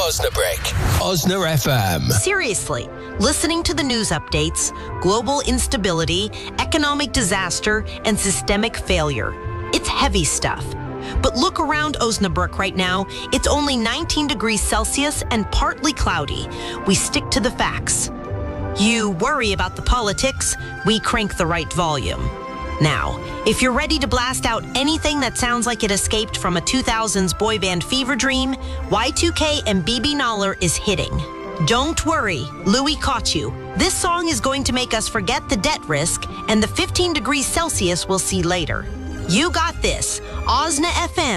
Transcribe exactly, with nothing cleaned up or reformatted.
Osnabrück. Osna F M. Seriously, listening to the news updates, global instability, economic disaster, and systemic failure. It's heavy stuff. But look around Osnabrück right now. It's only nineteen degrees Celsius and partly cloudy. We stick to the facts. You worry about the politics, we crank the right volume. Now, if you're ready to blast out anything that sounds like it escaped from a two thousands boy band fever dream, Y two K and B B Noller is hitting. Don't worry, Louis caught you. This song is going to make us forget the debt risk and the fifteen degrees Celsius we'll see later. You got this. Osna F M.